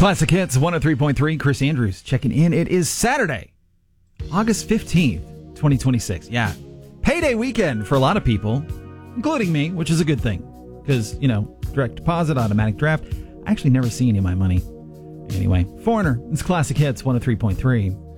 Classic Hits 103.3. Chris Andrews checking in. It is Saturday, August 15th, 2026. Yeah. Payday weekend for a lot of people, including me, which is a good thing. Because, direct deposit, automatic draft. I actually never see any of my money. Anyway, Foreigner, it's Classic Hits 103.3.